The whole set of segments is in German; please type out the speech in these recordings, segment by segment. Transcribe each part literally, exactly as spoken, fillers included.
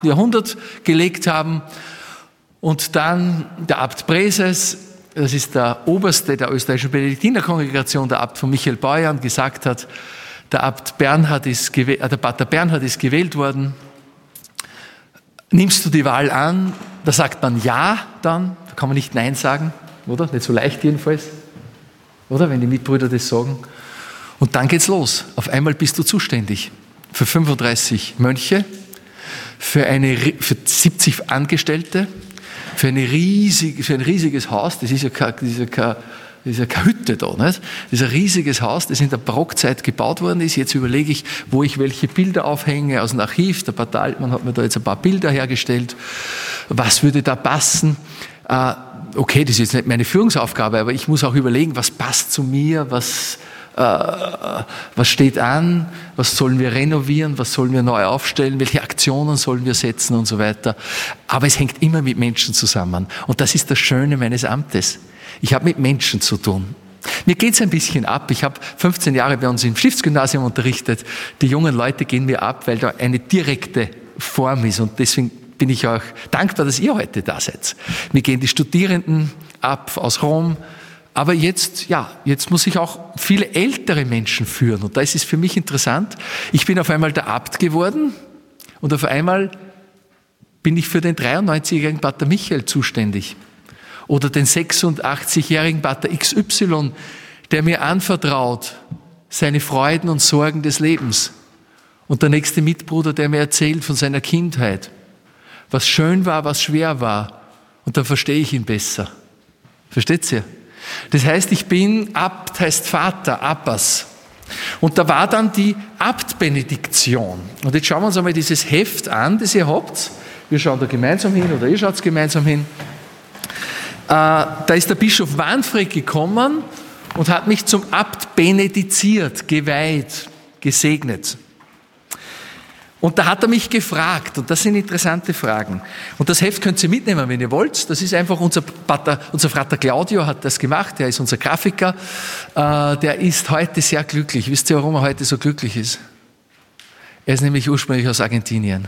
Jahrhundert gelegt haben. Und dann der Abt Breses, das ist der Oberste der österreichischen Benediktinerkongregation, der Abt von Michael Beuern, gesagt hat, der Abt Bernhard ist gewählt, der Pater Bernhard ist gewählt worden. Nimmst du die Wahl an? Da sagt man ja dann, da kann man nicht Nein sagen, oder? Nicht so leicht jedenfalls, oder? Wenn die Mitbrüder das sagen. Und dann geht's los. Auf einmal bist du zuständig für fünfunddreißig Mönche, für, eine, für siebzig Angestellte, für, eine riesig, für ein riesiges Haus. Das ist ja keine, das ist ja keine, das ist ja keine Hütte da, nicht? Das ist ein riesiges Haus, das in der Barockzeit gebaut worden ist. Jetzt überlege ich, wo ich welche Bilder aufhänge aus dem Archiv. Der Pater Altmann hat mir da jetzt ein paar Bilder hergestellt. Was würde da passen? Äh, okay, das ist jetzt nicht meine Führungsaufgabe, aber ich muss auch überlegen, was passt zu mir, was, äh, was steht an, was sollen wir renovieren, was sollen wir neu aufstellen, welche Aktionen sollen wir setzen und so weiter. Aber es hängt immer mit Menschen zusammen. Und das ist das Schöne meines Amtes. Ich habe mit Menschen zu tun. Mir geht's ein bisschen ab. Ich habe fünfzehn Jahre bei uns im Stiftsgymnasium unterrichtet. Die jungen Leute gehen mir ab, weil da eine direkte Form ist. Und deswegen bin ich auch dankbar, dass ihr heute da seid. Mir gehen die Studierenden ab aus Rom. Aber jetzt, ja, jetzt muss ich auch viele ältere Menschen führen. Und da ist es für mich interessant. Ich bin auf einmal der Abt geworden und auf einmal bin ich für den dreiundneunzigjährigen Pater Michael zuständig. Oder den sechsundachtzigjährigen Pater X Y, der mir anvertraut seine Freuden und Sorgen des Lebens. Und der nächste Mitbruder, der mir erzählt von seiner Kindheit, was schön war, was schwer war. Und dann verstehe ich ihn besser. Versteht ihr? Das heißt, ich bin, Abt heißt Vater, Abpas. Und da war dann die Abtbenediktion. Und jetzt schauen wir uns einmal dieses Heft an, das ihr habt. Wir schauen da gemeinsam hin oder ihr schaut gemeinsam hin. Da ist der Bischof Manfred gekommen und hat mich zum Abt benediziert, geweiht, gesegnet. Und da hat er mich gefragt, und das sind interessante Fragen. Und das Heft könnt ihr mitnehmen, wenn ihr wollt. Das ist einfach unser Pater, unser Vater Claudio hat das gemacht, der ist unser Grafiker. Der ist heute sehr glücklich. Wisst ihr, warum er heute so glücklich ist? Er ist nämlich ursprünglich aus Argentinien.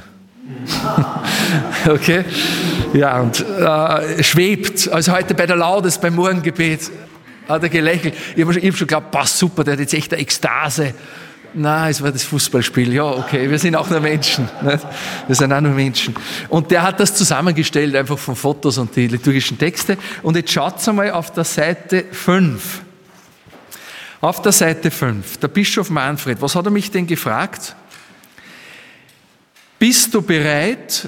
Okay? Ja, und äh, schwebt. Also heute bei der Laudes, beim Morgengebet, hat er gelächelt. Ich habe hab schon geglaubt, passt super, der hat jetzt echt eine Ekstase. Nein, es war das Fußballspiel. Ja, okay, wir sind auch nur Menschen. Nicht? Wir sind auch nur Menschen. Und der hat das zusammengestellt, einfach von Fotos und die liturgischen Texte. Und jetzt schaut's einmal auf der Seite fünf. Auf der Seite fünf, der Bischof Manfred, was hat er mich denn gefragt? Bist du bereit,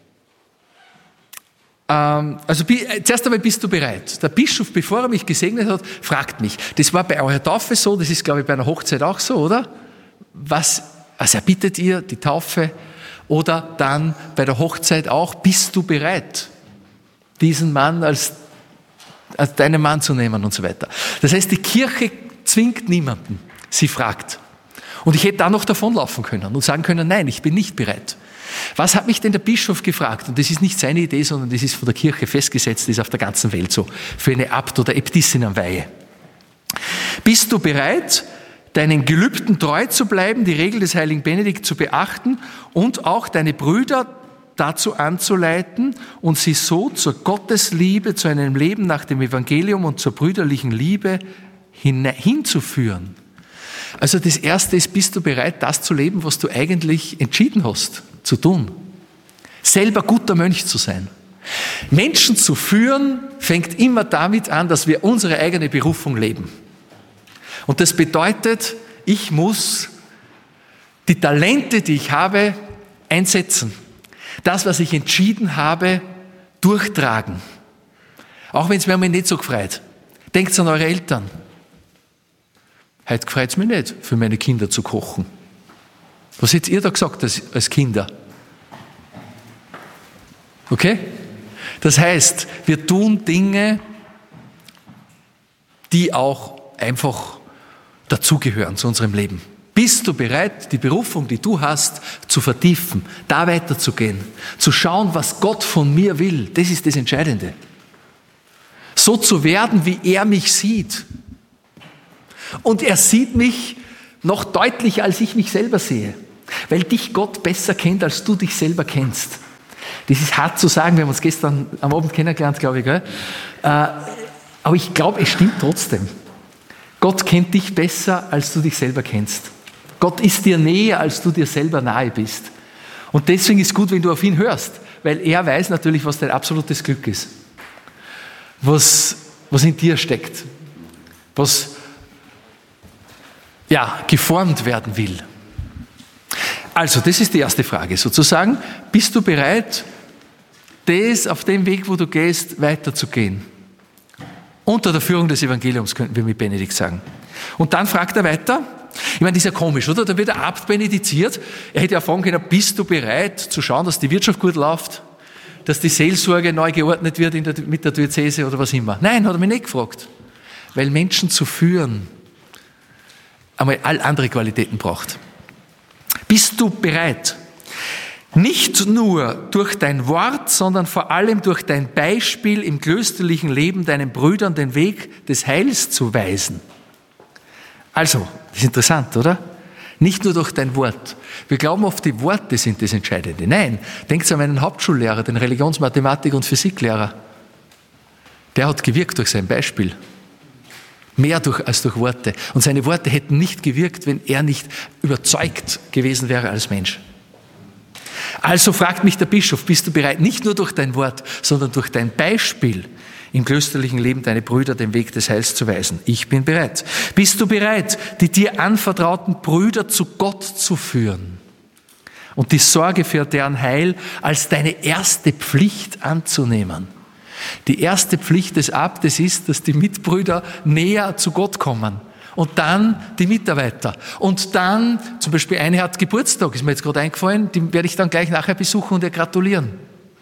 ähm, also zuerst einmal bist du bereit. Der Bischof, bevor er mich gesegnet hat, fragt mich. Das war bei eurer Taufe so, das ist, glaube ich, bei einer Hochzeit auch so, oder? Was, also erbittet ihr die Taufe? Oder dann bei der Hochzeit auch, bist du bereit, diesen Mann als, als deinen Mann zu nehmen und so weiter. Das heißt, die Kirche zwingt niemanden, sie fragt. Und ich hätte da noch davonlaufen können und sagen können, nein, ich bin nicht bereit. Was hat mich denn der Bischof gefragt? Und das ist nicht seine Idee, sondern das ist von der Kirche festgesetzt, das ist auf der ganzen Welt so, für eine Abt- oder Äbtissinnenweihe. Bist du bereit, deinen Gelübden treu zu bleiben, die Regel des heiligen Benedikt zu beachten und auch deine Brüder dazu anzuleiten und sie so zur Gottesliebe, zu einem Leben nach dem Evangelium und zur brüderlichen Liebe hin, hinzuführen? Also das Erste ist, bist du bereit, das zu leben, was du eigentlich entschieden hast zu tun? Selber guter Mönch zu sein. Menschen zu führen, fängt immer damit an, dass wir unsere eigene Berufung leben. Und das bedeutet, ich muss die Talente, die ich habe, einsetzen. Das, was ich entschieden habe, durchtragen. Auch wenn es mir nicht so gefreut. Denkt an eure Eltern. Heute gefreut es mich nicht, für meine Kinder zu kochen. Was hättet ihr da gesagt als, als Kinder? Okay? Das heißt, wir tun Dinge, die auch einfach dazugehören zu unserem Leben. Bist du bereit, die Berufung, die du hast, zu vertiefen, da weiterzugehen, zu schauen, was Gott von mir will? Das ist das Entscheidende. So zu werden, wie er mich sieht. Und er sieht mich noch deutlicher, als ich mich selber sehe. Weil dich Gott besser kennt, als du dich selber kennst. Das ist hart zu sagen, wir haben uns gestern am Abend kennengelernt, glaube ich, gell? Äh, aber ich glaube, es stimmt trotzdem. Gott kennt dich besser, als du dich selber kennst. Gott ist dir näher, als du dir selber nahe bist. Und deswegen ist es gut, wenn du auf ihn hörst, weil er weiß natürlich, was dein absolutes Glück ist. Was, was in dir steckt. Was ja, geformt werden will. Also, das ist die erste Frage sozusagen. Bist du bereit, das auf dem Weg, wo du gehst, weiterzugehen? Unter der Führung des Evangeliums, könnten wir mit Benedikt sagen. Und dann fragt er weiter. Ich meine, das ist ja komisch, oder? Da wird der Abt benediziert. Er hätte ja fragen können, bist du bereit zu schauen, dass die Wirtschaft gut läuft? Dass die Seelsorge neu geordnet wird in der, mit der Diözese oder was immer? Nein, hat er mich nicht gefragt. Weil Menschen zu führen einmal all andere Qualitäten braucht. Bist du bereit, nicht nur durch dein Wort, sondern vor allem durch dein Beispiel im klösterlichen Leben deinen Brüdern den Weg des Heils zu weisen? Also, das ist interessant, oder? Nicht nur durch dein Wort. Wir glauben oft, die Worte sind das Entscheidende. Nein, denkt an meinen Hauptschullehrer, den Religionsmathematik- und Physiklehrer. Der hat gewirkt durch sein Beispiel. Mehr durch, als durch Worte. Und seine Worte hätten nicht gewirkt, wenn er nicht überzeugt gewesen wäre als Mensch. Also fragt mich der Bischof, bist du bereit, nicht nur durch dein Wort, sondern durch dein Beispiel im klösterlichen Leben deine Brüder den Weg des Heils zu weisen? Ich bin bereit. Bist du bereit, die dir anvertrauten Brüder zu Gott zu führen und die Sorge für deren Heil als deine erste Pflicht anzunehmen? Die erste Pflicht des Abtes ist, dass die Mitbrüder näher zu Gott kommen. Und dann die Mitarbeiter. Und dann, zum Beispiel eine hat Geburtstag, ist mir jetzt gerade eingefallen, die werde ich dann gleich nachher besuchen und ihr gratulieren.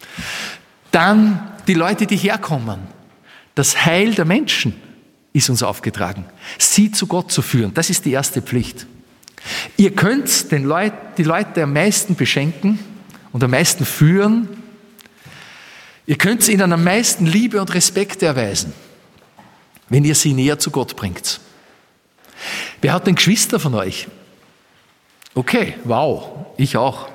Dann die Leute, die herkommen. Das Heil der Menschen ist uns aufgetragen. Sie zu Gott zu führen, das ist die erste Pflicht. Ihr könnt den Leut, die Leute am meisten beschenken und am meisten führen. Ihr könnt ihnen am meisten Liebe und Respekt erweisen, wenn ihr sie näher zu Gott bringt. Wer hat denn Geschwister von euch? Okay, wow, ich auch.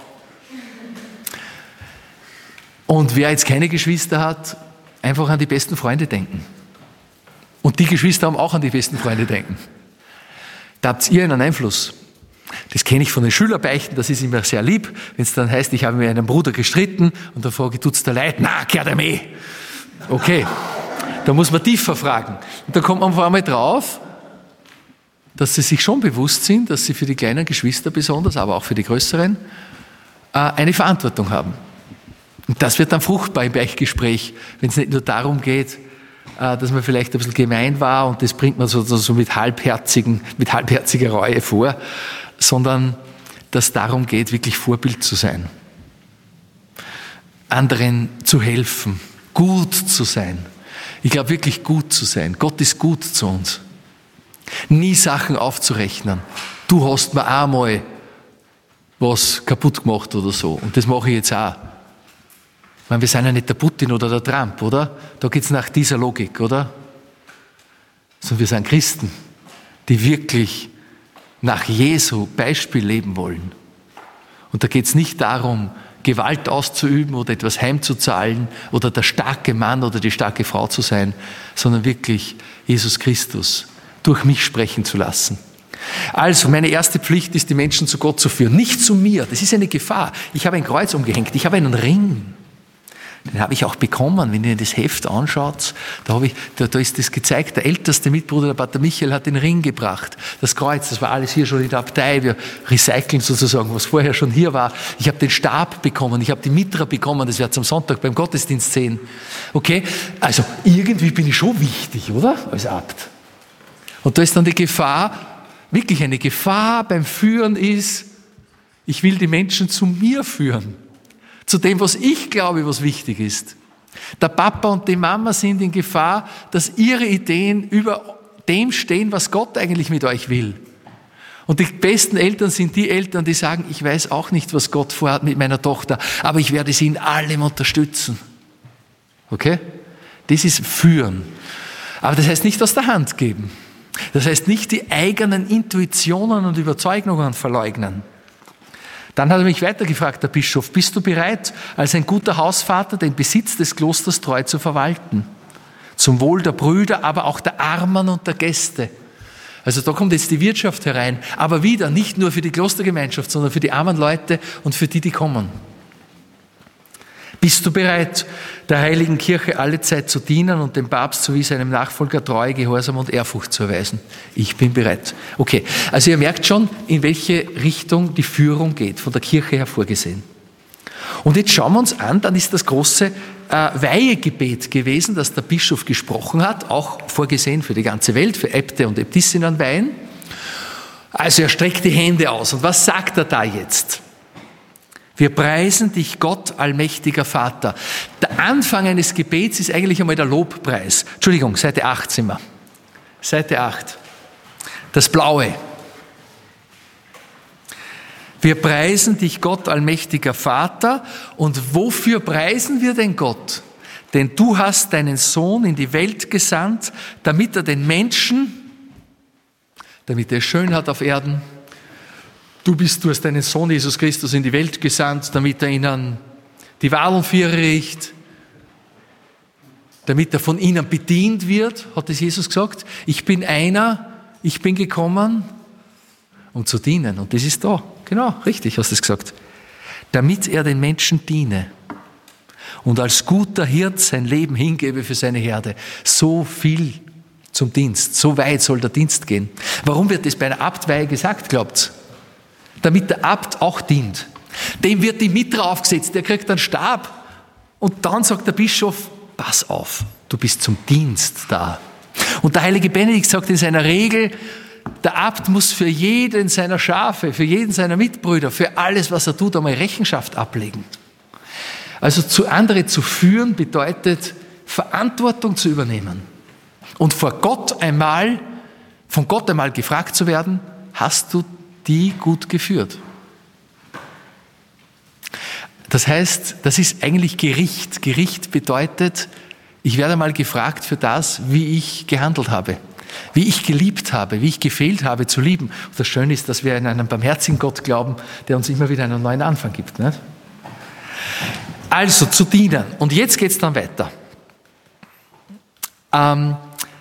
Und wer jetzt keine Geschwister hat, einfach an die besten Freunde denken. Und die Geschwister haben auch an die besten Freunde denken. Da habt ihr einen Einfluss. Das kenne ich von den Schülerbeichten, das ist immer sehr lieb, wenn es dann heißt, ich habe mit einem Bruder gestritten und dann frage ich, tut's dir leid? Na, gehört er mir. Okay, da muss man tiefer fragen. Und da kommt man vor einmal drauf, dass sie sich schon bewusst sind, dass sie für die kleinen Geschwister besonders, aber auch für die größeren, eine Verantwortung haben. Und das wird dann fruchtbar im Beichtgespräch, wenn es nicht nur darum geht, dass man vielleicht ein bisschen gemein war und das bringt man so, so mit, halbherzigen, mit halbherziger Reue vor, sondern dass es darum geht, wirklich Vorbild zu sein, anderen zu helfen, gut zu sein. Ich glaube wirklich gut zu sein. Gott ist gut zu uns. Nie Sachen aufzurechnen. Du hast mir auch mal was kaputt gemacht oder so und das mache ich jetzt auch. Ich meine, wir sind ja nicht der Putin oder der Trump, oder? Da geht es nach dieser Logik, oder? Sondern wir sind Christen, die wirklich nach Jesu Beispiel leben wollen. Und da geht es nicht darum, Gewalt auszuüben oder etwas heimzuzahlen oder der starke Mann oder die starke Frau zu sein, sondern wirklich Jesus Christus durch mich sprechen zu lassen. Also, meine erste Pflicht ist, die Menschen zu Gott zu führen, nicht zu mir. Das ist eine Gefahr. Ich habe ein Kreuz umgehängt, ich habe einen Ring. Den habe ich auch bekommen, wenn ihr das Heft anschaut, da, habe ich, da, da ist das gezeigt, der älteste Mitbruder, der Pater Michael, hat den Ring gebracht. Das Kreuz, das war alles hier schon in der Abtei, wir recyceln sozusagen, was vorher schon hier war. Ich habe den Stab bekommen, ich habe die Mitra bekommen, das wird am Sonntag beim Gottesdienst sehen. Okay, also irgendwie bin ich schon wichtig, oder? Als Abt. Und da ist dann die Gefahr, wirklich eine Gefahr beim Führen ist, ich will die Menschen zu mir führen. Zu dem, was ich glaube, was wichtig ist. Der Papa und die Mama sind in Gefahr, dass ihre Ideen über dem stehen, was Gott eigentlich mit euch will. Und die besten Eltern sind die Eltern, die sagen, ich weiß auch nicht, was Gott vorhat mit meiner Tochter, aber ich werde sie in allem unterstützen. Okay? Das ist Führen. Aber das heißt nicht aus der Hand geben. Das heißt nicht die eigenen Intuitionen und Überzeugungen verleugnen. Dann hat er mich weiter gefragt, der Bischof, bist du bereit, als ein guter Hausvater den Besitz des Klosters treu zu verwalten? Zum Wohl der Brüder, aber auch der Armen und der Gäste. Also da kommt jetzt die Wirtschaft herein, aber wieder nicht nur für die Klostergemeinschaft, sondern für die armen Leute und für die, die kommen. Bist du bereit, der Heiligen Kirche allezeit zu dienen und dem Papst sowie seinem Nachfolger Treue, Gehorsam und Ehrfurcht zu erweisen? Ich bin bereit. Okay, also ihr merkt schon, in welche Richtung die Führung geht, von der Kirche her vorgesehen. Und jetzt schauen wir uns an, dann ist das große äh, Weihegebet gewesen, das der Bischof gesprochen hat, auch vorgesehen für die ganze Welt, für Äbte und Äbtissinnen weihen. Also er streckt die Hände aus. Und was sagt er da jetzt? Wir preisen dich, Gott, allmächtiger Vater. Der Anfang eines Gebets ist eigentlich einmal der Lobpreis. Entschuldigung, Seite acht sind wir. Seite acht. Das Blaue. Wir preisen dich, Gott, allmächtiger Vater. Und wofür preisen wir denn Gott? Denn du hast deinen Sohn in die Welt gesandt, damit er den Menschen, damit er es schön hat auf Erden, Du bist, du hast deinen Sohn Jesus Christus in die Welt gesandt, damit er ihnen die Wallenviere riecht, damit er von ihnen bedient wird, hat es Jesus gesagt. Ich bin einer, ich bin gekommen, um zu dienen. Und das ist da. Genau, richtig hast du es gesagt. Damit er den Menschen diene und als guter Hirt sein Leben hingebe für seine Herde. So viel zum Dienst, so weit soll der Dienst gehen. Warum wird das bei einer Abtweihe gesagt, glaubt's? Damit der Abt auch dient. Dem wird die Mitra aufgesetzt, der kriegt einen Stab. Und dann sagt der Bischof, pass auf, du bist zum Dienst da. Und der heilige Benedikt sagt in seiner Regel, der Abt muss für jeden seiner Schafe, für jeden seiner Mitbrüder, für alles, was er tut, einmal Rechenschaft ablegen. Also zu andere zu führen bedeutet, Verantwortung zu übernehmen. Und vor Gott einmal, von Gott einmal gefragt zu werden, hast du die gut geführt. Das heißt, das ist eigentlich Gericht. Gericht bedeutet, ich werde mal gefragt für das, wie ich gehandelt habe, wie ich geliebt habe, wie ich gefehlt habe zu lieben. Und das Schöne ist, dass wir an einen barmherzigen Gott glauben, der uns immer wieder einen neuen Anfang gibt. Nicht? Also zu dienen. Und jetzt geht es dann weiter. Ähm,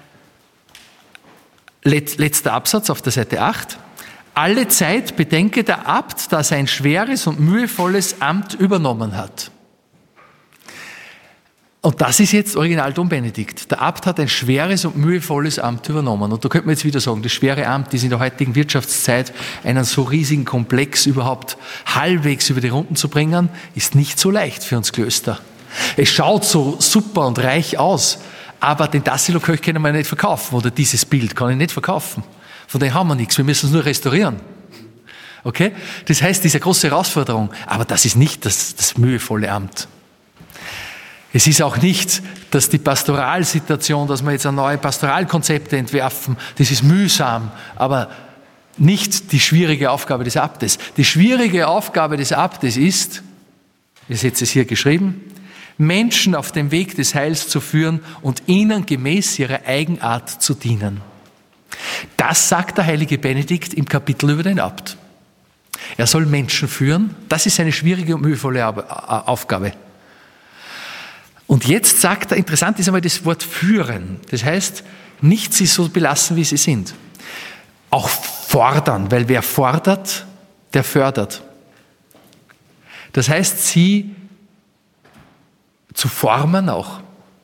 let, letzter Absatz auf der Seite acht. Alle Zeit bedenke der Abt, dass er ein schweres und mühevolles Amt übernommen hat. Und das ist jetzt Original Dom Benedikt. Der Abt hat ein schweres und mühevolles Amt übernommen. Und da könnte man jetzt wieder sagen, das schwere Amt ist in der heutigen Wirtschaftszeit, einen so riesigen Komplex überhaupt halbwegs über die Runden zu bringen, ist nicht so leicht für uns Klöster. Es schaut so super und reich aus, aber den Tassilo-Köch können wir nicht verkaufen oder dieses Bild kann ich nicht verkaufen. Von dem haben wir nichts, wir müssen es nur restaurieren. Okay? Das heißt, diese große Herausforderung, aber das ist nicht das, das mühevolle Amt. Es ist auch nicht, dass die Pastoralsituation, dass wir jetzt neue Pastoralkonzepte entwerfen, das ist mühsam, aber nicht die schwierige Aufgabe des Abtes. Die schwierige Aufgabe des Abtes ist, ich setze es hier geschrieben, Menschen auf dem Weg des Heils zu führen und ihnen gemäß ihrer Eigenart zu dienen. Das sagt der heilige Benedikt im Kapitel über den Abt. Er soll Menschen führen, das ist eine schwierige und mühevolle Aufgabe. Und jetzt sagt er, interessant ist einmal das Wort führen. Das heißt, nicht sie so belassen, wie sie sind. Auch fordern, weil wer fordert, der fördert. Das heißt, sie zu formen auch.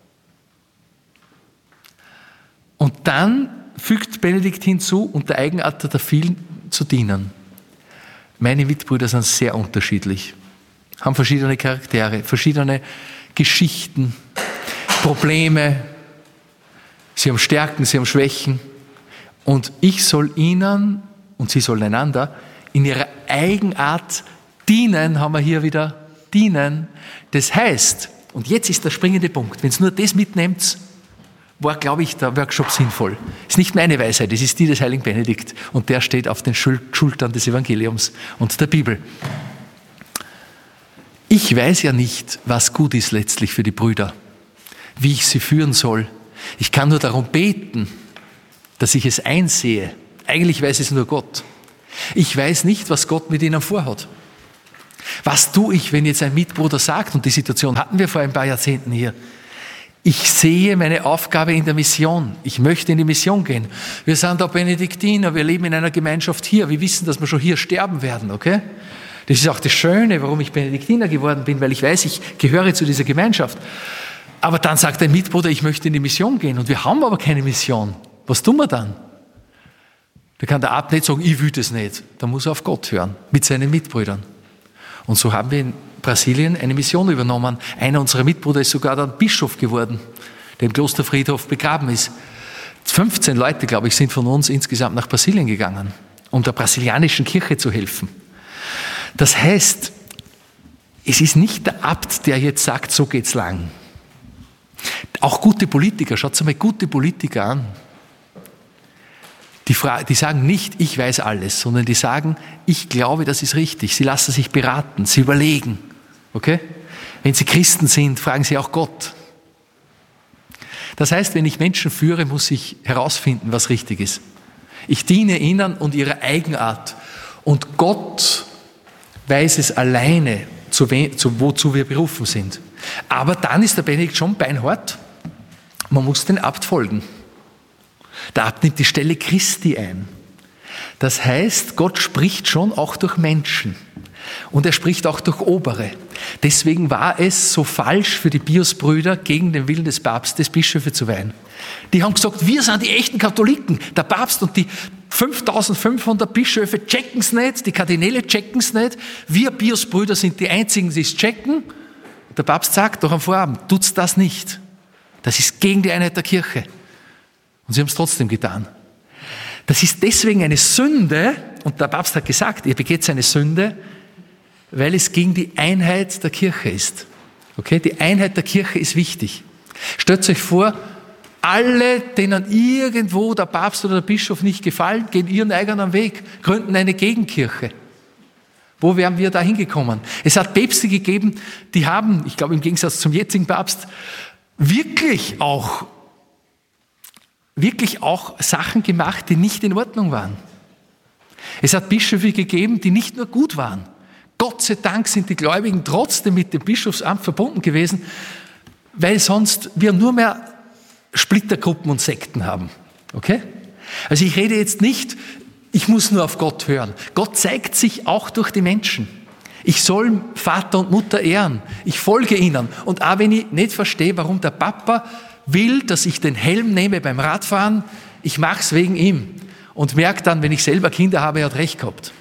Und dann fügt Benedikt hinzu, unter Eigenart der vielen zu dienen. Meine Mitbrüder sind sehr unterschiedlich, haben verschiedene Charaktere, verschiedene Geschichten, Probleme, sie haben Stärken, sie haben Schwächen und ich soll ihnen und sie sollen einander in ihrer Eigenart dienen, haben wir hier wieder dienen. Das heißt, und jetzt ist der springende Punkt, wenn es nur das mitnehmt, war, glaube ich, der Workshop sinnvoll. Das ist nicht meine Weisheit, es ist die des heiligen Benedikt und der steht auf den Schultern des Evangeliums und der Bibel. Ich weiß ja nicht, was gut ist letztlich für die Brüder, wie ich sie führen soll. Ich kann nur darum beten, dass ich es einsehe. Eigentlich weiß es nur Gott. Ich weiß nicht, was Gott mit ihnen vorhat. Was tue ich, wenn jetzt ein Mitbruder sagt, und die Situation hatten wir vor ein paar Jahrzehnten hier, ich sehe meine Aufgabe in der Mission. Ich möchte in die Mission gehen. Wir sind da Benediktiner, wir leben in einer Gemeinschaft hier. Wir wissen, dass wir schon hier sterben werden, okay? Das ist auch das Schöne, warum ich Benediktiner geworden bin, weil ich weiß, ich gehöre zu dieser Gemeinschaft. Aber dann sagt ein Mitbruder, ich möchte in die Mission gehen. Und wir haben aber keine Mission. Was tun wir dann? Da kann der Abt nicht sagen, ich will das nicht. Da muss er auf Gott hören, mit seinen Mitbrüdern. Und so haben wir in Brasilien eine Mission übernommen. Einer unserer Mitbrüder ist sogar dann Bischof geworden, der im Klosterfriedhof begraben ist. fünfzehn Leute, glaube ich, sind von uns insgesamt nach Brasilien gegangen, um der brasilianischen Kirche zu helfen. Das heißt, es ist nicht der Abt, der jetzt sagt, so geht's lang. Auch gute Politiker, schaut mal gute Politiker an. Die, Fra- die sagen nicht, ich weiß alles, sondern die sagen, ich glaube, das ist richtig. Sie lassen sich beraten, sie überlegen. Okay? Wenn sie Christen sind, fragen sie auch Gott. Das heißt, wenn ich Menschen führe, muss ich herausfinden, was richtig ist. Ich diene ihnen und ihrer Eigenart. Und Gott weiß es alleine, zu we- zu, wozu wir berufen sind. Aber dann ist der Benedikt schon beinhart. Man muss den Abt folgen. Der Abt nimmt die Stelle Christi ein. Das heißt, Gott spricht schon auch durch Menschen. Und er spricht auch durch Obere. Deswegen war es so falsch für die Piusbrüder, gegen den Willen des Papstes Bischöfe zu weihen. Die haben gesagt, wir sind die echten Katholiken. Der Papst und die fünftausendfünfhundert Bischöfe checken es nicht, die Kardinäle checken es nicht. Wir Piusbrüder sind die Einzigen, die es checken. Der Papst sagt doch am Vorabend, tut's das nicht. Das ist gegen die Einheit der Kirche. Und sie haben es trotzdem getan. Das ist deswegen eine Sünde, und der Papst hat gesagt, ihr begeht eine Sünde, weil es gegen die Einheit der Kirche ist. Okay? Die Einheit der Kirche ist wichtig. Stellt euch vor, alle, denen irgendwo der Papst oder der Bischof nicht gefallen, gehen ihren eigenen Weg, gründen eine Gegenkirche. Wo wären wir da hingekommen? Es hat Päpste gegeben, die haben, ich glaube im Gegensatz zum jetzigen Papst, wirklich auch, wirklich auch Sachen gemacht, die nicht in Ordnung waren. Es hat Bischöfe gegeben, die nicht nur gut waren. Gott sei Dank sind die Gläubigen trotzdem mit dem Bischofsamt verbunden gewesen, weil sonst wir nur mehr Splittergruppen und Sekten haben. Okay? Also ich rede jetzt nicht, ich muss nur auf Gott hören. Gott zeigt sich auch durch die Menschen. Ich soll Vater und Mutter ehren. Ich folge ihnen. Und auch wenn ich nicht verstehe, warum der Papa will, dass ich den Helm nehme beim Radfahren, ich mache es wegen ihm. Und merke dann, wenn ich selber Kinder habe, er hat recht gehabt.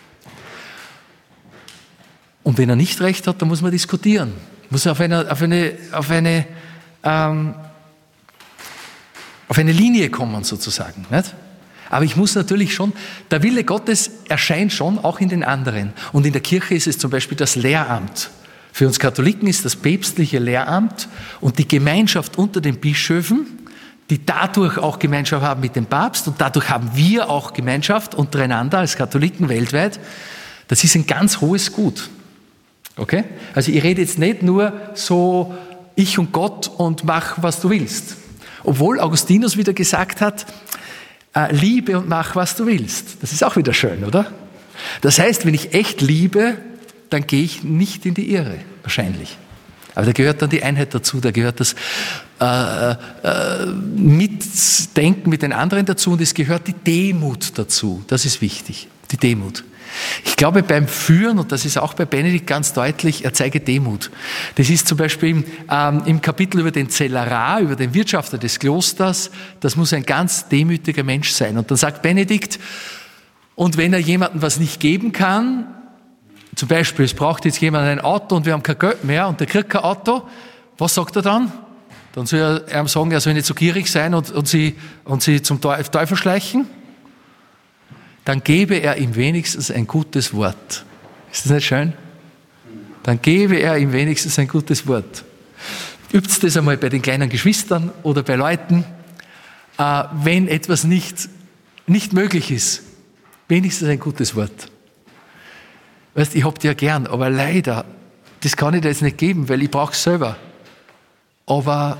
Und wenn er nicht recht hat, dann muss man diskutieren. Muss auf eine, auf eine, auf eine, ähm, auf eine Linie kommen sozusagen. Nicht? Aber ich muss natürlich schon, der Wille Gottes erscheint schon auch in den anderen. Und in der Kirche ist es zum Beispiel das Lehramt. Für uns Katholiken ist das päpstliche Lehramt und die Gemeinschaft unter den Bischöfen, die dadurch auch Gemeinschaft haben mit dem Papst und dadurch haben wir auch Gemeinschaft untereinander als Katholiken weltweit. Das ist ein ganz hohes Gut. Okay? Also ich rede jetzt nicht nur so ich und Gott und mach, was du willst. Obwohl Augustinus wieder gesagt hat, äh, liebe und mach, was du willst. Das ist auch wieder schön, oder? Das heißt, wenn ich echt liebe, dann gehe ich nicht in die Irre, wahrscheinlich. Aber da gehört dann die Einheit dazu, da gehört das äh, äh, Mitdenken mit den anderen dazu und es gehört die Demut dazu. Das ist wichtig, die Demut. Ich glaube, beim Führen, und das ist auch bei Benedikt ganz deutlich, er zeige Demut. Das ist zum Beispiel ähm, im Kapitel über den Zellerar, über den Wirtschafter des Klosters, das muss ein ganz demütiger Mensch sein. Und dann sagt Benedikt, und wenn er jemandem was nicht geben kann, zum Beispiel, es braucht jetzt jemand ein Auto und wir haben kein Geld mehr und der kriegt kein Auto, was sagt er dann? Dann soll er ihm sagen, er soll nicht so gierig sein und, und, sie, und sie zum Teufel schleichen. Dann gebe er ihm wenigstens ein gutes Wort. Ist das nicht schön? Dann gebe er ihm wenigstens ein gutes Wort. Übt das einmal bei den kleinen Geschwistern oder bei Leuten, äh, wenn etwas nicht, nicht möglich ist. Wenigstens ein gutes Wort. Weißt, ich hab die ja gern, aber leider, das kann ich dir jetzt nicht geben, weil ich brauche es selber. Aber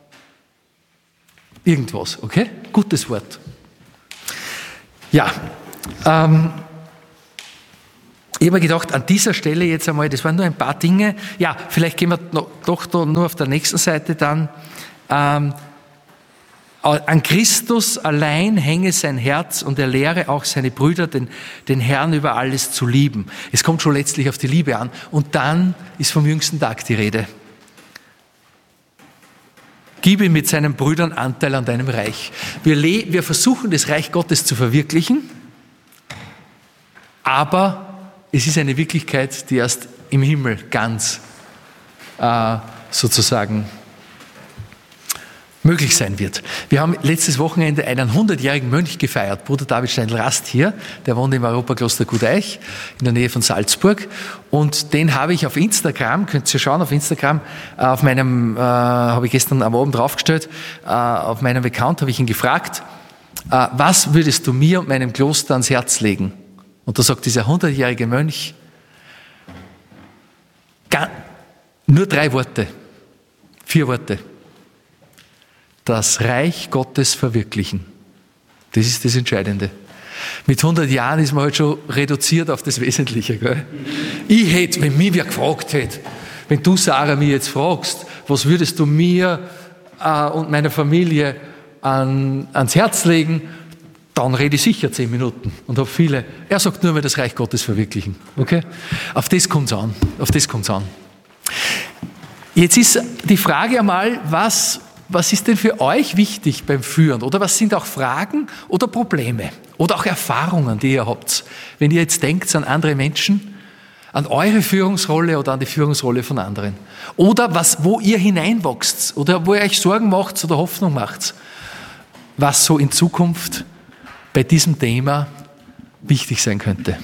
irgendwas, okay? Gutes Wort. Ja, ähm, ich habe mir gedacht, an dieser Stelle jetzt einmal, das waren nur ein paar Dinge. Ja, vielleicht gehen wir noch, doch da nur auf der nächsten Seite dann. Ähm, an Christus allein hänge sein Herz und er lehre auch seine Brüder, den, den Herrn über alles zu lieben. Es kommt schon letztlich auf die Liebe an. Und dann ist vom jüngsten Tag die Rede. Gib ihm mit seinen Brüdern Anteil an deinem Reich. Wir, le- wir versuchen, das Reich Gottes zu verwirklichen, aber es ist eine Wirklichkeit, die erst im Himmel ganz äh, sozusagen möglich sein wird. Wir haben letztes Wochenende einen hundertjährigen Mönch gefeiert, Bruder David Steindl-Rast hier, der wohnt im Europakloster Gudeich in der Nähe von Salzburg und den habe ich auf Instagram, könnt ihr schauen, auf Instagram, auf meinem, äh, habe ich gestern am Abend draufgestellt, äh, auf meinem Account habe ich ihn gefragt, äh, was würdest du mir und meinem Kloster ans Herz legen? Und da sagt dieser hundertjährige Mönch, gar, nur drei Worte, vier Worte. Das Reich Gottes verwirklichen. Das ist das Entscheidende. Mit hundert Jahren ist man halt schon reduziert auf das Wesentliche. Gell? Ich hätte, wenn mich wer gefragt hätte, wenn du, Sarah, mich jetzt fragst, was würdest du mir äh, und meiner Familie an, ans Herz legen, dann rede ich sicher zehn Minuten und habe viele. Er sagt nur mehr das Reich Gottes verwirklichen. Okay? Auf das kommt es an. Auf das kommt's an. Jetzt ist die Frage einmal, was Was ist denn für euch wichtig beim Führen? Oder was sind auch Fragen oder Probleme? Oder auch Erfahrungen, die ihr habt? Wenn ihr jetzt denkt an andere Menschen, an eure Führungsrolle oder an die Führungsrolle von anderen. Oder was, wo ihr hineinwachst oder wo ihr euch Sorgen macht oder Hoffnung macht. Was so in Zukunft bei diesem Thema wichtig sein könnte.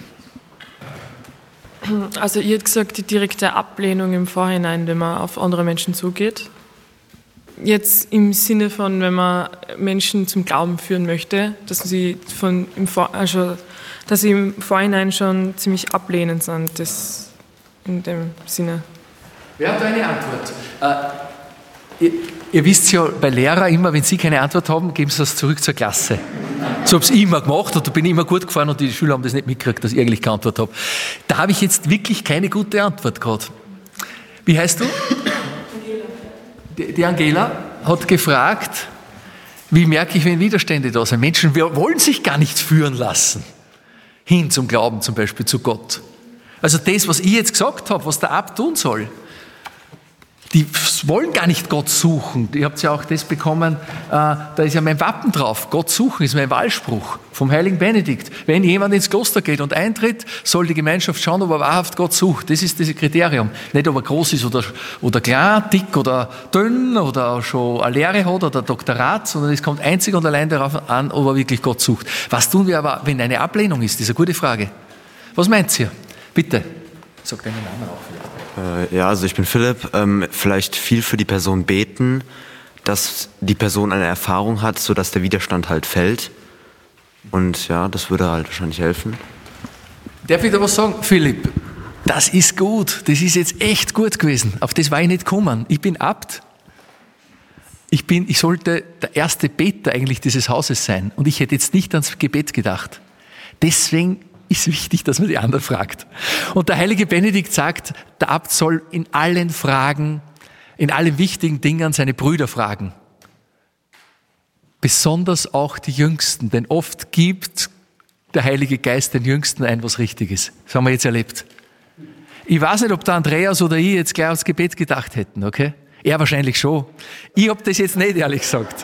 Also ihr habt gesagt, die direkte Ablehnung im Vorhinein, wenn man auf andere Menschen zugeht. Jetzt im Sinne von, wenn man Menschen zum Glauben führen möchte, dass sie, von im, Vor- also, dass sie im Vorhinein schon ziemlich ablehnend sind, das in dem Sinne. Wer hat eine Antwort? Äh, ihr, ihr wisst ja, bei Lehrern immer, wenn sie keine Antwort haben, geben sie das zurück zur Klasse. So habe ich immer gemacht und da bin ich immer gut gefahren und die Schüler haben das nicht mitgekriegt, dass ich eigentlich keine Antwort habe. Da habe ich jetzt wirklich keine gute Antwort gehabt. Wie heißt du? Die Angela hat gefragt, wie merke ich, wenn Widerstände da sind? Menschen wollen sich gar nicht führen lassen, hin zum Glauben zum Beispiel, zu Gott. Also das, was ich jetzt gesagt habe, was der Abt tun soll, die wollen gar nicht Gott suchen. Ihr habt ja auch das bekommen, äh, da ist ja mein Wappen drauf. Gott suchen ist mein Wahlspruch vom heiligen Benedikt. Wenn jemand ins Kloster geht und eintritt, soll die Gemeinschaft schauen, ob er wahrhaft Gott sucht. Das ist das Kriterium. Nicht, ob er groß ist oder, oder klein, dick oder dünn oder schon eine Lehre hat oder ein Doktorat, sondern es kommt einzig und allein darauf an, ob er wirklich Gott sucht. Was tun wir aber, wenn eine Ablehnung ist? Das ist eine gute Frage. Was meint ihr? Bitte. Sag deinen Namen auch vielleicht. Ja, also ich bin Philipp. Ähm, vielleicht viel für die Person beten, dass die Person eine Erfahrung hat, sodass der Widerstand halt fällt. Und ja, das würde halt wahrscheinlich helfen. Darf ich da was sagen? Philipp, das ist gut. Das ist jetzt echt gut gewesen. Auf das war ich nicht gekommen. Ich bin Abt. Ich bin, ich sollte der erste Beter eigentlich dieses Hauses sein. Und ich hätte jetzt nicht ans Gebet gedacht. Deswegen ist wichtig, dass man die anderen fragt. Und der heilige Benedikt sagt, der Abt soll in allen Fragen, in allen wichtigen Dingen seine Brüder fragen. Besonders auch die Jüngsten, denn oft gibt der Heilige Geist den Jüngsten ein, was richtig ist. Das haben wir jetzt erlebt. Ich weiß nicht, ob der Andreas oder ich jetzt gleich ans Gebet gedacht hätten, okay? Er wahrscheinlich schon. Ich habe das jetzt nicht, ehrlich gesagt.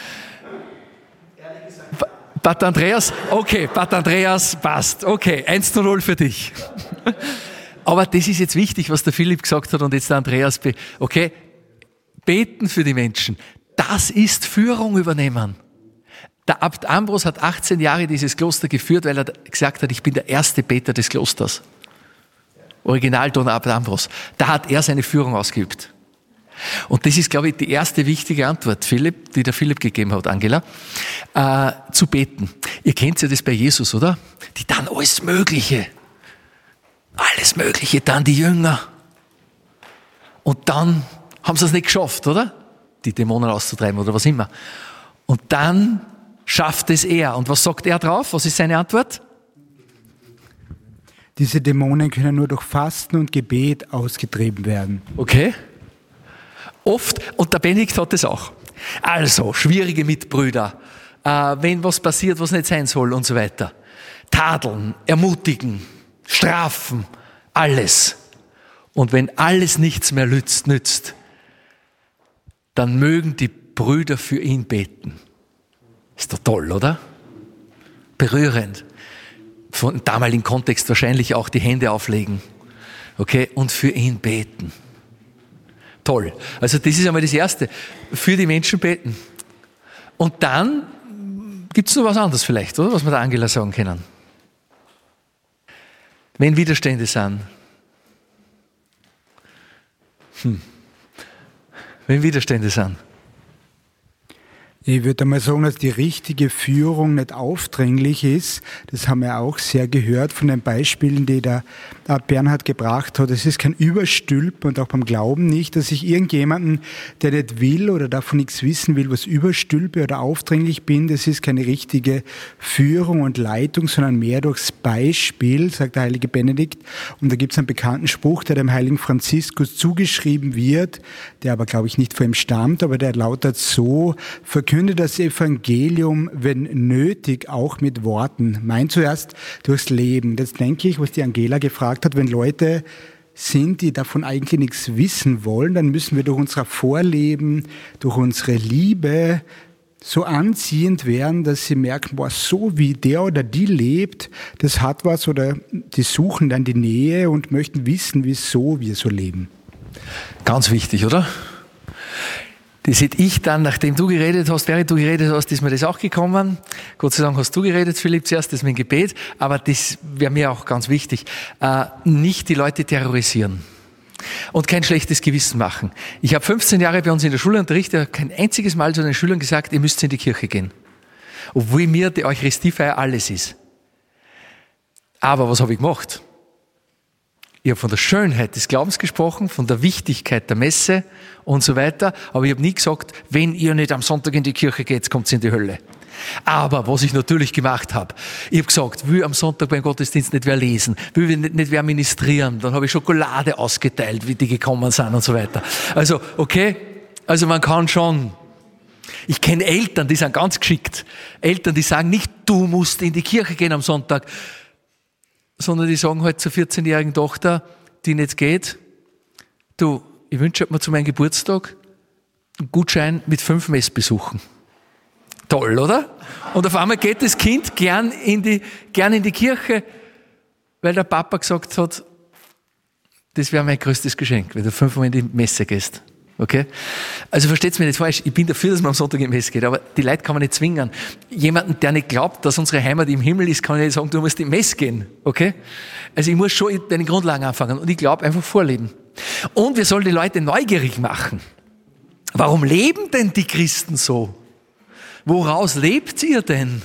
Pater Andreas, okay, Pater Andreas, passt. Okay, eins zu null für dich. Aber das ist jetzt wichtig, was der Philipp gesagt hat und jetzt der Andreas. Okay, beten für die Menschen. Das ist Führung übernehmen. Der Abt Ambros hat achtzehn Jahre dieses Kloster geführt, weil er gesagt hat, ich bin der erste Beter des Klosters. Original Don Abt Ambros. Da hat er seine Führung ausgeübt. Und das ist, glaube ich, die erste wichtige Antwort, Philipp, die der Philipp gegeben hat, Angela, äh, zu beten. Ihr kennt ja das bei Jesus, oder? Die dann alles Mögliche, alles Mögliche, dann die Jünger. Und dann haben sie es nicht geschafft, oder? Die Dämonen auszutreiben oder was immer. Und dann schafft es er. Und was sagt er drauf? Was ist seine Antwort? Diese Dämonen können nur durch Fasten und Gebet ausgetrieben werden. Okay? Oft, und der Benedikt hat das auch. Also, schwierige Mitbrüder, äh, wenn was passiert, was nicht sein soll und so weiter. Tadeln, ermutigen, strafen, alles. Und wenn alles nichts mehr nützt, nützt, dann mögen die Brüder für ihn beten. Ist doch toll, oder? Berührend. Von damaligen Kontext wahrscheinlich auch die Hände auflegen. Okay? Und für ihn beten. Toll. Also das ist einmal das Erste. Für die Menschen beten. Und dann gibt es noch was anderes vielleicht, oder? Was wir der Angela sagen können. Wenn Widerstände sind. Hm. Wenn Widerstände sind. Ich würde einmal sagen, dass die richtige Führung nicht aufdringlich ist. Das haben wir auch sehr gehört von den Beispielen, die der Bernhard gebracht hat. Es ist kein Überstülpen und auch beim Glauben nicht, dass ich irgendjemanden, der nicht will oder davon nichts wissen will, was überstülpe oder aufdringlich bin. Das ist keine richtige Führung und Leitung, sondern mehr durchs Beispiel, sagt der heilige Benedikt. Und da gibt es einen bekannten Spruch, der dem heiligen Franziskus zugeschrieben wird, der aber, glaube ich, nicht von ihm stammt, aber der lautet so: Verkünde das Evangelium, wenn nötig, auch mit Worten. Mein zuerst durchs Leben. Das denke ich, was die Angela gefragt hat, wenn Leute sind, die davon eigentlich nichts wissen wollen, dann müssen wir durch unser Vorleben, durch unsere Liebe so anziehend werden, dass sie merken, boah, so wie der oder die lebt, das hat was, oder die suchen dann die Nähe und möchten wissen, wieso wir so leben. Ganz wichtig, oder? Das hätte ich dann, nachdem du geredet hast, während du geredet hast, ist mir das auch gekommen. Gott sei Dank hast du geredet, Philipp, zuerst, das mit dem Gebet. Aber das wäre mir auch ganz wichtig. Äh, nicht die Leute terrorisieren. Und kein schlechtes Gewissen machen. Ich habe fünfzehn Jahre bei uns in der Schule unterrichtet, kein einziges Mal zu den Schülern gesagt, ihr müsst in die Kirche gehen. Obwohl mir die Eucharistiefeier alles ist. Aber was habe ich gemacht? Ich habe von der Schönheit des Glaubens gesprochen, von der Wichtigkeit der Messe und so weiter. Aber ich habe nie gesagt, wenn ihr nicht am Sonntag in die Kirche geht, kommt ihr in die Hölle. Aber was ich natürlich gemacht habe, ich habe gesagt, will am Sonntag beim Gottesdienst nicht wer lesen, will nicht, nicht wer ministrieren. Dann habe ich Schokolade ausgeteilt, wie die gekommen sind und so weiter. Also, okay, also man kann schon. Ich kenne Eltern, die sind ganz geschickt. Eltern, die sagen nicht, du musst in die Kirche gehen am Sonntag, sondern die sagen halt zur vierzehnjährigen Tochter, die nicht geht, du, ich wünsche mir zu meinem Geburtstag einen Gutschein mit fünf Messbesuchen. Toll, oder? Und auf einmal geht das Kind gern in die, gern in die Kirche, weil der Papa gesagt hat, das wäre mein größtes Geschenk, wenn du fünfmal in die Messe gehst. Okay? Also versteht's mir nicht falsch, ich bin dafür, dass man am Sonntag in die Messe geht, aber die Leute kann man nicht zwingen. Jemanden, der nicht glaubt, dass unsere Heimat im Himmel ist, kann ich nicht sagen, du musst in die Messe gehen. Okay? Also ich muss schon in den Grundlagen anfangen und ich glaube einfach vorleben. Und wir sollen die Leute neugierig machen. Warum leben denn die Christen so? Woraus lebt ihr denn?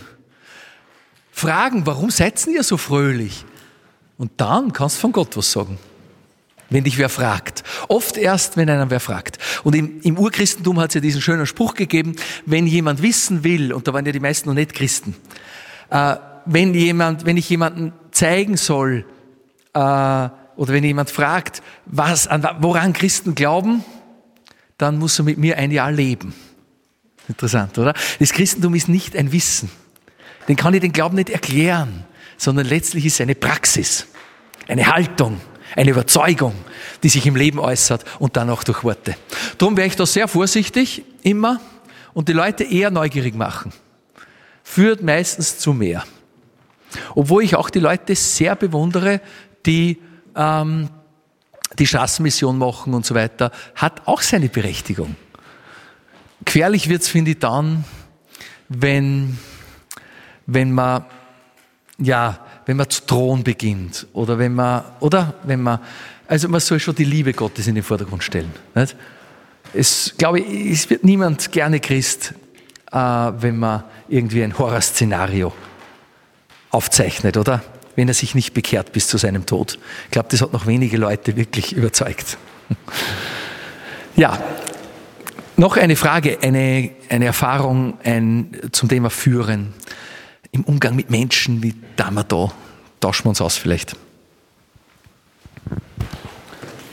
Fragen, warum seid ihr so fröhlich? Und dann kannst du von Gott was sagen. Wenn dich wer fragt. Oft erst, wenn einer wer fragt. Und im, im Urchristentum hat es ja diesen schönen Spruch gegeben, wenn jemand wissen will, und da waren ja die meisten noch nicht Christen, äh, wenn jemand, wenn ich jemanden zeigen soll, äh, oder wenn jemand fragt, was, an, woran Christen glauben, dann muss er mit mir ein Jahr leben. Interessant, oder? Das Christentum ist nicht ein Wissen. Den kann ich den Glauben nicht erklären, sondern letztlich ist es eine Praxis, eine Haltung, eine Überzeugung, die sich im Leben äußert und dann auch durch Worte. Darum wäre ich da sehr vorsichtig, immer, und die Leute eher neugierig machen. Führt meistens zu mehr. Obwohl ich auch die Leute sehr bewundere, die ähm, die Straßenmission machen und so weiter, hat auch seine Berechtigung. Gefährlich wird's, finde ich, dann, wenn, wenn man, ja, wenn man zu drohen beginnt, oder wenn man, oder wenn man, also man soll schon die Liebe Gottes in den Vordergrund stellen. Nicht? Es, glaube ich, es wird niemand gerne Christ, äh, wenn man irgendwie ein Horrorszenario aufzeichnet, oder? Wenn er sich nicht bekehrt bis zu seinem Tod. Ich glaube, das hat noch wenige Leute wirklich überzeugt. Ja, noch eine Frage, eine, eine Erfahrung ein, zum Thema Führen. Im Umgang mit Menschen, wie da wir da, tauschen wir uns aus vielleicht.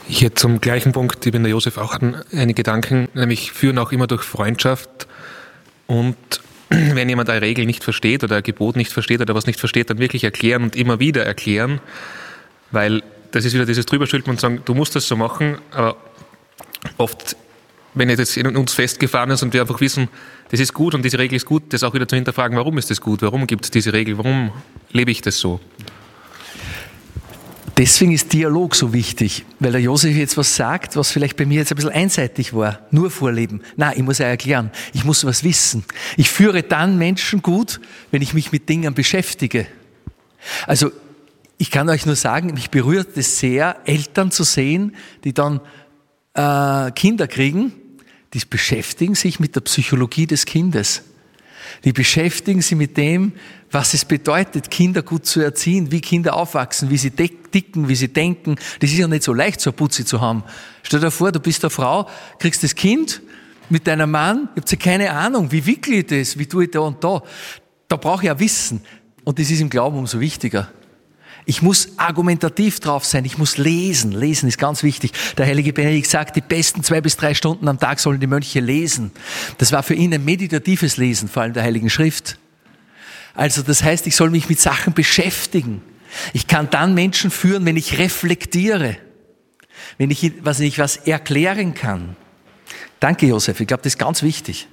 Ich hätte zum gleichen Punkt, ich bin der Josef, auch an einige Gedanken, nämlich führen auch immer durch Freundschaft. Und wenn jemand eine Regel nicht versteht oder ein Gebot nicht versteht oder was nicht versteht, dann wirklich erklären und immer wieder erklären, weil das ist wieder dieses Drüberstülpen und sagen, du musst das so machen, aber oft, wenn jetzt in uns festgefahren ist und wir einfach wissen, das ist gut und diese Regel ist gut, das auch wieder zu hinterfragen, warum ist das gut, warum gibt es diese Regel, warum lebe ich das so? Deswegen ist Dialog so wichtig, weil der Josef jetzt was sagt, was vielleicht bei mir jetzt ein bisschen einseitig war. Nur vorleben. Nein, ich muss ja erklären. Ich muss was wissen. Ich führe dann Menschen gut, wenn ich mich mit Dingen beschäftige. Also, ich kann euch nur sagen, mich berührt es sehr, Eltern zu sehen, die dann äh, Kinder kriegen, die beschäftigen sich mit der Psychologie des Kindes. Die beschäftigen sich mit dem, was es bedeutet, Kinder gut zu erziehen, wie Kinder aufwachsen, wie sie ticken, wie sie denken. Das ist ja nicht so leicht, so eine Putzi zu haben. Stell dir vor, du bist eine Frau, kriegst das Kind mit deinem Mann, ihr habt ja keine Ahnung, wie wickle ich das, wie tue ich da und da. Da brauche ich ja Wissen. Und das ist im Glauben umso wichtiger. Ich muss argumentativ drauf sein, ich muss lesen. Lesen ist ganz wichtig. Der heilige Benedikt sagt, die besten zwei bis drei Stunden am Tag sollen die Mönche lesen. Das war für ihn ein meditatives Lesen, vor allem der Heiligen Schrift. Also das heißt, ich soll mich mit Sachen beschäftigen. Ich kann dann Menschen führen, wenn ich reflektiere, wenn ich was, ich was erklären kann. Danke, Josef, ich glaube, das ist ganz wichtig.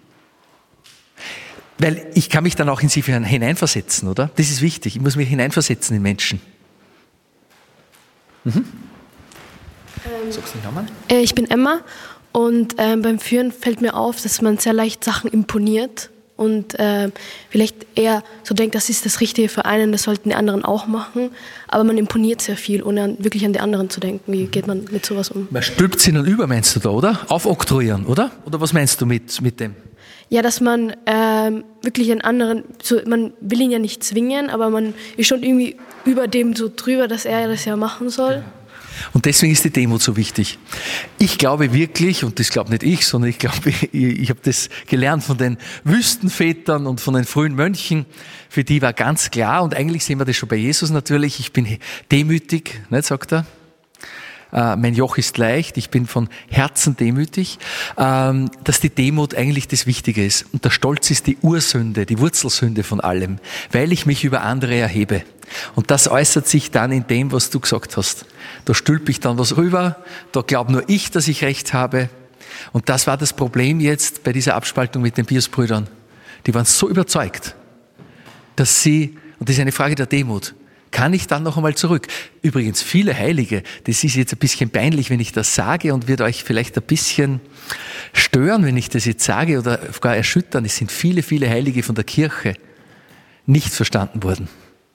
Weil ich kann mich dann auch in sie hineinversetzen, oder? Das ist wichtig, ich muss mich hineinversetzen in Menschen. Mhm. Ähm, Sagst du den Namen? Äh, ich bin Emma und äh, beim Führen fällt mir auf, dass man sehr leicht Sachen imponiert und äh, vielleicht eher so denkt, das ist das Richtige für einen, das sollten die anderen auch machen, aber man imponiert sehr viel, ohne an, wirklich an die anderen zu denken. Wie geht man mit sowas um? Man stülpt sie dann über, meinst du da, oder? Aufoktroyieren, oder? Oder was meinst du mit, mit dem? Ja, dass man ähm, wirklich einen anderen, so, man will ihn ja nicht zwingen, aber man ist schon irgendwie über dem so drüber, dass er das ja machen soll. Und deswegen ist die Demut so wichtig. Ich glaube wirklich, und das glaube nicht ich, sondern ich glaube, ich, ich habe das gelernt von den Wüstenvätern und von den frühen Mönchen, für die war ganz klar, und eigentlich sehen wir das schon bei Jesus natürlich, ich bin demütig, nicht, sagt er. Mein Joch ist leicht, ich bin von Herzen demütig, dass die Demut eigentlich das Wichtige ist. Und der Stolz ist die Ursünde, die Wurzelsünde von allem, weil ich mich über andere erhebe. Und das äußert sich dann in dem, was du gesagt hast. Da stülpe ich dann was rüber, da glaube nur ich, dass ich recht habe. Und das war das Problem jetzt bei dieser Abspaltung mit den Pius-Brüdern. Die waren so überzeugt, dass sie, und das ist eine Frage der Demut, kann ich dann noch einmal zurück? Übrigens, viele Heilige, das ist jetzt ein bisschen peinlich, wenn ich das sage und wird euch vielleicht ein bisschen stören, wenn ich das jetzt sage oder gar erschüttern. Es sind viele, viele Heilige von der Kirche nicht verstanden worden.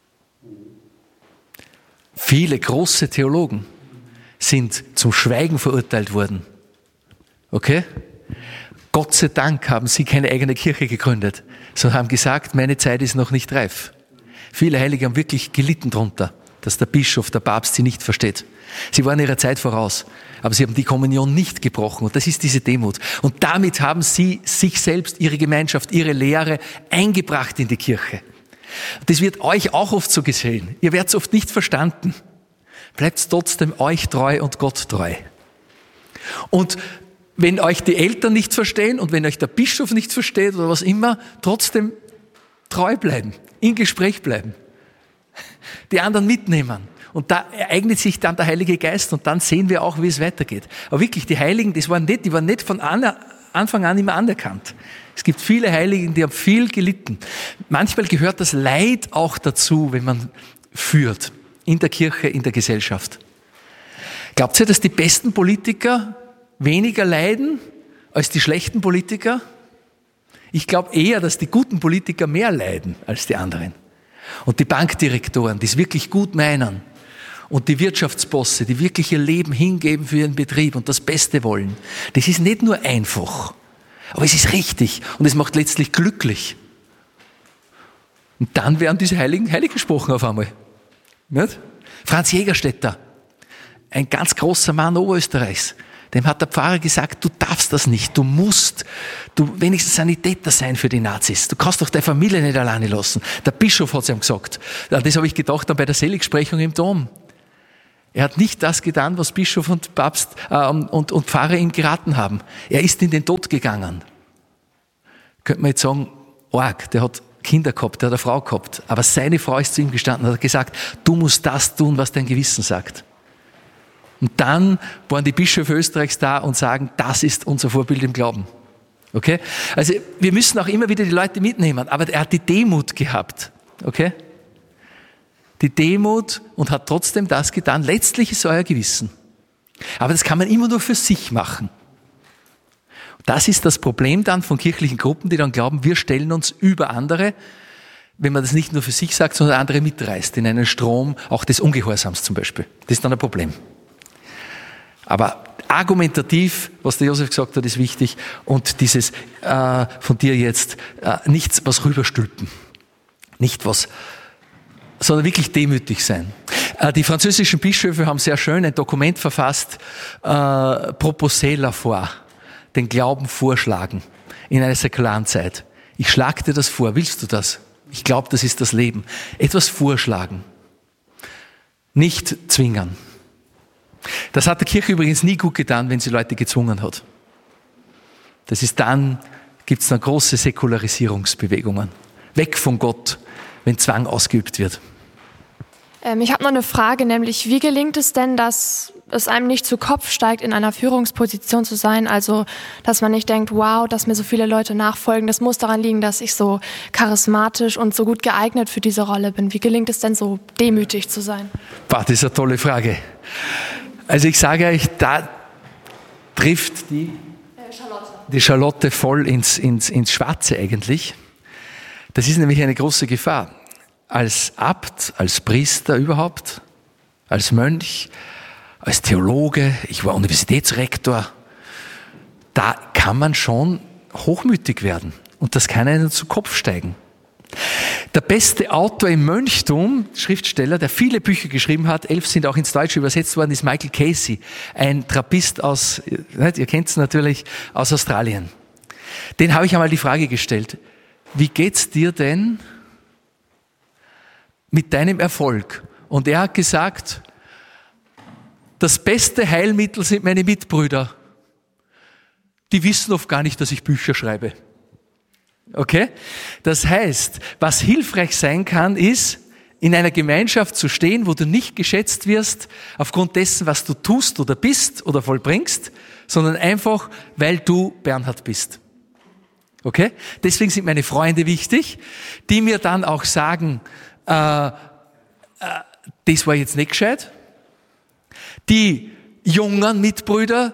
Viele große Theologen sind zum Schweigen verurteilt worden. Okay? Gott sei Dank haben sie keine eigene Kirche gegründet, sondern haben gesagt, meine Zeit ist noch nicht reif. Viele Heilige haben wirklich gelitten darunter, dass der Bischof, der Papst sie nicht versteht. Sie waren ihrer Zeit voraus, aber sie haben die Kommunion nicht gebrochen und das ist diese Demut. Und damit haben sie sich selbst, ihre Gemeinschaft, ihre Lehre eingebracht in die Kirche. Das wird euch auch oft so gesehen. Ihr werdet es oft nicht verstanden. Bleibt trotzdem euch treu und Gott treu. Und wenn euch die Eltern nicht verstehen und wenn euch der Bischof nicht versteht oder was immer, trotzdem treu bleiben, in Gespräch bleiben, die anderen mitnehmen. Und da ereignet sich dann der Heilige Geist und dann sehen wir auch, wie es weitergeht. Aber wirklich, die Heiligen, das waren nicht, die waren nicht von Anfang an immer anerkannt. Es gibt viele Heiligen, die haben viel gelitten. Manchmal gehört das Leid auch dazu, wenn man führt, in der Kirche, in der Gesellschaft. Glaubt ihr, dass die besten Politiker weniger leiden als die schlechten Politiker? Ich glaube eher, dass die guten Politiker mehr leiden als die anderen. Und die Bankdirektoren, die es wirklich gut meinen, und die Wirtschaftsbosse, die wirklich ihr Leben hingeben für ihren Betrieb und das Beste wollen, das ist nicht nur einfach, aber es ist richtig und es macht letztlich glücklich. Und dann werden diese Heiligen heilig gesprochen auf einmal. Nicht? Franz Jägerstätter, ein ganz großer Mann Oberösterreichs, dem hat der Pfarrer gesagt, du darfst das nicht, du musst du wenigstens Sanitäter sein für die Nazis. Du kannst doch deine Familie nicht alleine lassen. Der Bischof hat es ihm gesagt. Das habe ich gedacht dann bei der Seligsprechung im Dom. Er hat nicht das getan, was Bischof und Papst äh, und, und Pfarrer ihm geraten haben. Er ist in den Tod gegangen. Könnte man jetzt sagen, arg, der hat Kinder gehabt, der hat eine Frau gehabt. Aber seine Frau ist zu ihm gestanden und hat gesagt, du musst das tun, was dein Gewissen sagt. Und dann waren die Bischöfe Österreichs da und sagen, das ist unser Vorbild im Glauben. Okay? Also wir müssen auch immer wieder die Leute mitnehmen, aber er hat die Demut gehabt. Okay? Die Demut und hat trotzdem das getan. Letztlich ist euer Gewissen. Aber das kann man immer nur für sich machen. Das ist das Problem dann von kirchlichen Gruppen, die dann glauben, wir stellen uns über andere, wenn man das nicht nur für sich sagt, sondern andere mitreißt, in einen Strom auch des Ungehorsams zum Beispiel. Das ist dann ein Problem. Aber argumentativ, was der Josef gesagt hat, ist wichtig. Und dieses äh, von dir jetzt äh, nichts was rüberstülpen. Nicht was, sondern wirklich demütig sein. Äh, die französischen Bischöfe haben sehr schön ein Dokument verfasst, äh, Proposé la foi, den Glauben vorschlagen in einer säkularen Zeit. Ich schlage dir das vor, willst du das? Ich glaube, das ist das Leben. Etwas vorschlagen, nicht zwingen. Das hat der Kirche übrigens nie gut getan, wenn sie Leute gezwungen hat. Das ist dann, gibt es dann große Säkularisierungsbewegungen. Weg von Gott, wenn Zwang ausgeübt wird. Ähm, ich habe noch eine Frage, nämlich wie gelingt es denn, dass es einem nicht zu Kopf steigt, in einer Führungsposition zu sein? Also, dass man nicht denkt, wow, dass mir so viele Leute nachfolgen. Das muss daran liegen, dass ich so charismatisch und so gut geeignet für diese Rolle bin. Wie gelingt es denn, so demütig zu sein? Boah, das ist eine tolle Frage. Also ich sage euch, da trifft die Charlotte, die Charlotte voll ins, ins, ins Schwarze eigentlich. Das ist nämlich eine große Gefahr. Als Abt, als Priester überhaupt, als Mönch, als Theologe, ich war Universitätsrektor, da kann man schon hochmütig werden und das kann einem zu Kopf steigen. Der beste Autor im Mönchtum, Schriftsteller, der viele Bücher geschrieben hat, elf sind auch ins Deutsche übersetzt worden, ist Michael Casey, ein Trappist aus, ihr kennt es natürlich, aus Australien. Den habe ich einmal die Frage gestellt, wie geht's dir denn mit deinem Erfolg? Und er hat gesagt, das beste Heilmittel sind meine Mitbrüder. Die wissen oft gar nicht, dass ich Bücher schreibe. Okay? Das heißt, was hilfreich sein kann, ist, in einer Gemeinschaft zu stehen, wo du nicht geschätzt wirst aufgrund dessen, was du tust oder bist oder vollbringst, sondern einfach, weil du Bernhard bist. Okay? Deswegen sind meine Freunde wichtig, die mir dann auch sagen, äh, äh, das war jetzt nicht gescheit. Die jungen Mitbrüder,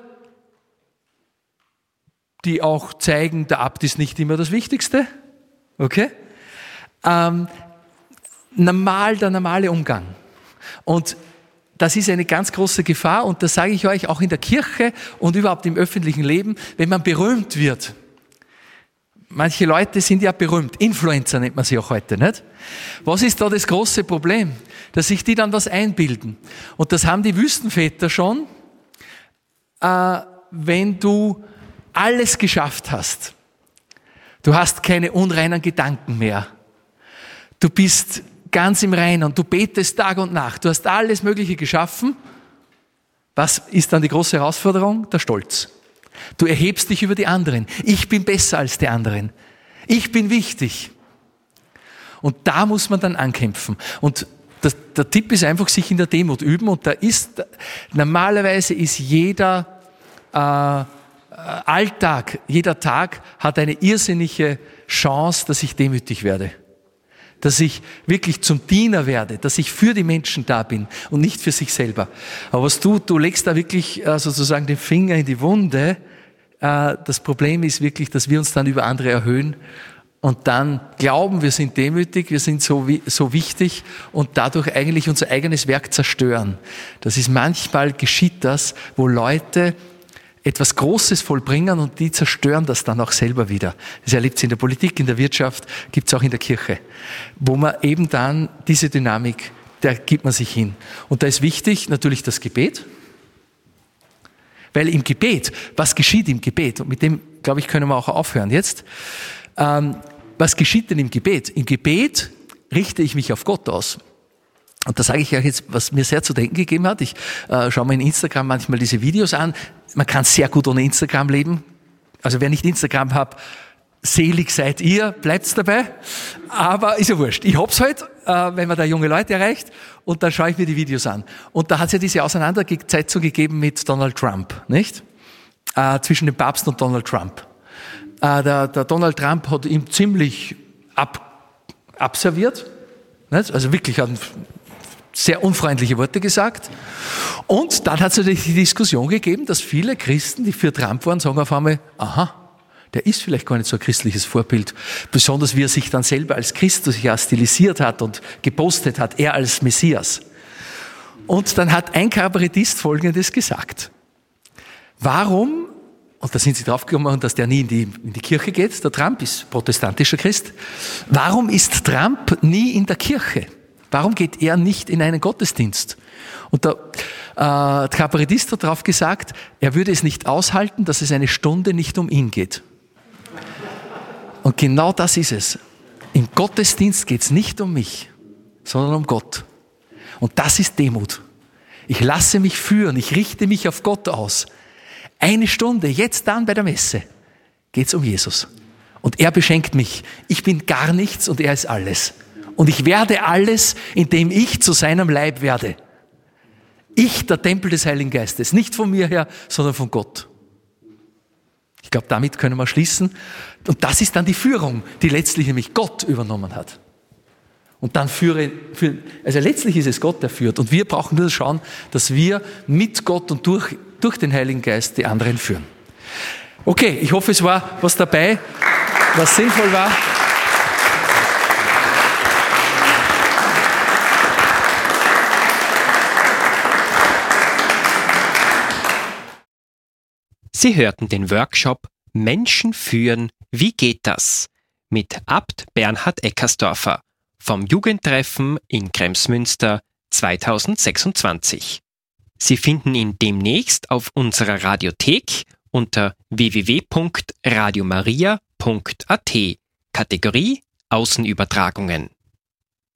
die auch zeigen, der Abt ist nicht immer das Wichtigste. Okay? Ähm, normal, der normale Umgang. Und das ist eine ganz große Gefahr und das sage ich euch auch in der Kirche und überhaupt im öffentlichen Leben, wenn man berühmt wird. Manche Leute sind ja berühmt. Influencer nennt man sie auch heute, nicht? Was ist da das große Problem? Dass sich die dann was einbilden. Und das haben die Wüstenväter schon, äh, wenn du alles geschafft hast. Du hast keine unreinen Gedanken mehr. Du bist ganz im Reinen und du betest Tag und Nacht. Du hast alles Mögliche geschaffen. Was ist dann die große Herausforderung? Der Stolz. Du erhebst dich über die anderen. Ich bin besser als die anderen. Ich bin wichtig. Und da muss man dann ankämpfen. Und das, der Tipp ist einfach, sich in der Demut üben. Und da ist, normalerweise ist jeder äh, Alltag, jeder Tag hat eine irrsinnige Chance, dass ich demütig werde. Dass ich wirklich zum Diener werde, dass ich für die Menschen da bin und nicht für sich selber. Aber was du, du legst da wirklich äh, sozusagen den Finger in die Wunde. Äh, das Problem ist wirklich, dass wir uns dann über andere erhöhen und dann glauben, wir sind demütig, wir sind so, so wichtig und dadurch eigentlich unser eigenes Werk zerstören. Das ist manchmal geschieht das, wo Leute etwas Großes vollbringen und die zerstören das dann auch selber wieder. Das erlebt es in der Politik, in der Wirtschaft, gibt es auch in der Kirche, wo man eben dann diese Dynamik, da gibt man sich hin. Und da ist wichtig natürlich das Gebet, weil im Gebet, was geschieht im Gebet? Und mit dem, glaube ich, können wir auch aufhören jetzt. Ähm, was geschieht denn im Gebet? Im Gebet richte ich mich auf Gott aus. Und da sage ich euch jetzt, was mir sehr zu denken gegeben hat. Ich äh, schaue mir in Instagram manchmal diese Videos an. Man kann sehr gut ohne Instagram leben. Also wer nicht Instagram hat, selig seid ihr, bleibt's dabei. Aber ist ja wurscht. Ich hab's halt, äh, wenn man da junge Leute erreicht. Und dann schaue ich mir die Videos an. Und da hat es ja diese Auseinandersetzung gegeben mit Donald Trump, nicht? Äh, zwischen dem Papst und Donald Trump. Äh, der, der Donald Trump hat ihm ziemlich ab, abserviert. Nicht? Also wirklich hat sehr unfreundliche Worte gesagt. Und dann hat es natürlich die Diskussion gegeben, dass viele Christen, die für Trump waren, sagen auf einmal, aha, der ist vielleicht gar nicht so ein christliches Vorbild. Besonders wie er sich dann selber als Christus ja stilisiert hat und gepostet hat, er als Messias. Und dann hat ein Kabarettist Folgendes gesagt. Warum, und da sind sie draufgekommen, dass der nie in die, in die Kirche geht, der Trump ist protestantischer Christ, warum ist Trump nie in der Kirche? Warum geht er nicht in einen Gottesdienst? Und der, äh, der Kabarettist hat darauf gesagt, er würde es nicht aushalten, dass es eine Stunde nicht um ihn geht. Und genau das ist es. Im Gottesdienst geht es nicht um mich, sondern um Gott. Und das ist Demut. Ich lasse mich führen, ich richte mich auf Gott aus. Eine Stunde, jetzt dann bei der Messe, geht es um Jesus. Und er beschenkt mich. Ich bin gar nichts und er ist alles. Und ich werde alles, indem ich zu seinem Leib werde. Ich, der Tempel des Heiligen Geistes. Nicht von mir her, sondern von Gott. Ich glaube, damit können wir schließen. Und das ist dann die Führung, die letztlich nämlich Gott übernommen hat. Und dann führe, für, also letztlich ist es Gott, der führt. Und wir brauchen nur schauen, dass wir mit Gott und durch, durch den Heiligen Geist die anderen führen. Okay, ich hoffe, es war was dabei, was sinnvoll war. Sie hörten den Workshop Menschen führen, wie geht das? Mit Abt Bernhard Eckersdorfer vom Jugendtreffen in Kremsmünster zweitausendsechsundzwanzig. Sie finden ihn demnächst auf unserer Radiothek unter w w w punkt radio maria punkt a t, Kategorie Außenübertragungen.